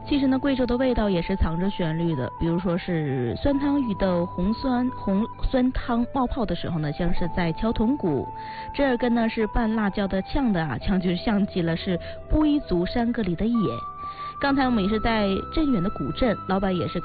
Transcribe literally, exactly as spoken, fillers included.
其实呢，贵州的味道也是藏着旋律的，比如说是酸汤鱼的红酸红酸汤冒泡的时候呢，像是在敲铜鼓；折耳根呢是拌辣椒的呛的啊，呛就像极了是布依族山歌里的野。刚才我们也是在镇远的古镇，老板也是